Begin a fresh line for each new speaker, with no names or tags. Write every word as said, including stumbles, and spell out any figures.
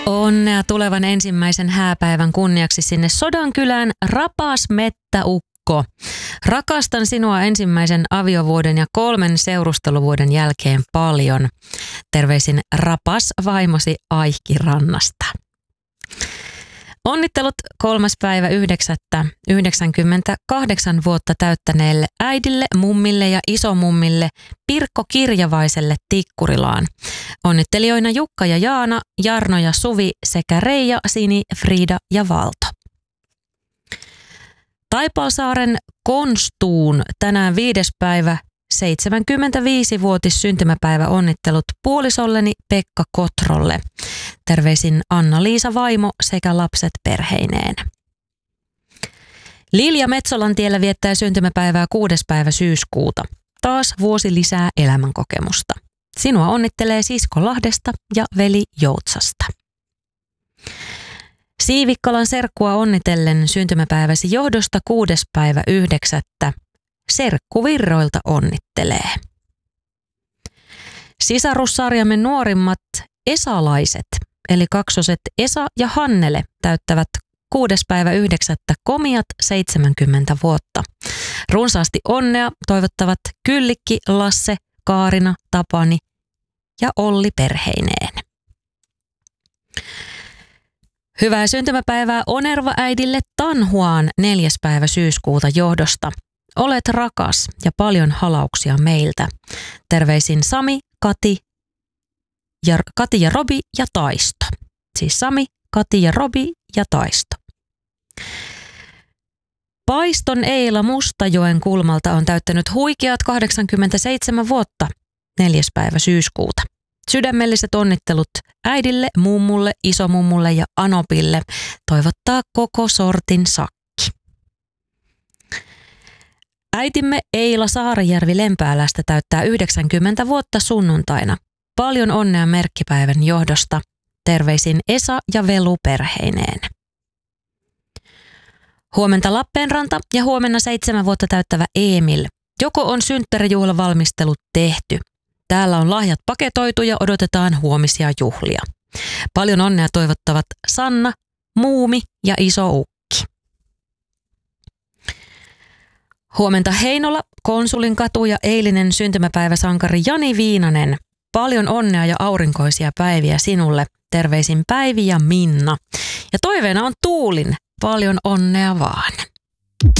Onnea tulevan ensimmäisen hääpäivän kunniaksi sinne Sodankylään, rapas mettäukko. Rakastan sinua ensimmäisen aviovuoden ja kolmen seurusteluvuoden jälkeen paljon. Terveisin rapas vaimosi Aihki Rannasta. Onnittelut kolmas päivä yhdeksättä yhdeksänkymmentäkahdeksan vuotta täyttäneelle äidille, mummille ja isomummille Pirkko Kirjavaiselle Tikkurilaan. Onnittelijoina Jukka ja Jaana, Jarno ja Suvi sekä Reija, Sini, Frida ja Valto. Taipalsaaren Konstuun tänään viides päivä seitsemänkymmentäviisivuotis syntymäpäivä onnittelut puolisolleni Pekka Kotrolle. Terveisin Anna-Liisa vaimo sekä lapset perheineen. Lilja Metsolantiellä viettää syntymäpäivää kuudes päivä syyskuuta. Taas vuosi lisää elämänkokemusta. Sinua onnittelee sisko Lahdesta ja veli Joutsasta. Siivikkalan serkkua onnitellen syntymäpäiväsi johdosta kuudes päivä yhdeksättä Serkku Virroilta onnittelee. Sisarussarjamme nuorimmat esalaiset, eli kaksoset Esa ja Hannele, täyttävät kuudes päivä yhdeksättä komiat seitsemänkymmentä vuotta. Runsaasti onnea toivottavat Kyllikki, Lasse, Kaarina, Tapani ja Olli perheineen. Hyvää syntymäpäivää Onerva-äidille Tanhuaan neljäs päivä syyskuuta johdosta. Olet rakas ja paljon halauksia meiltä. Terveisin Sami, Kati ja, Kati ja Robi ja Taisto. Siis Sami, Kati ja Robi ja Taisto. Paiston Eila Mustajoen kulmalta on täyttänyt huikeat kahdeksankymmentäseitsemän vuotta neljäs päivä syyskuuta. Sydämelliset onnittelut äidille, mummulle, isomummulle ja Anopille toivottaa koko sortin sakki. Äitimme Eila Saarijärvi Lempäälästä täyttää yhdeksänkymmentä vuotta sunnuntaina. Paljon onnea merkkipäivän johdosta. Terveisin Esa ja Velu perheineen. Huomenta Lappeenranta ja huomenna seitsemän vuotta täyttävä Emil. Joko on synttärijuhlavalmistelut tehty? Täällä on lahjat paketoitu ja odotetaan huomisia juhlia. Paljon onnea toivottavat Sanna, Muumi ja Iso Ukki. Huomenta Heinola, Konsulinkatu ja eilinen syntymäpäiväsankari Jani Viinanen. Paljon onnea ja aurinkoisia päiviä sinulle. Terveisin Päivi ja Minna. Ja toiveena on Tuulin. Paljon onnea vaan.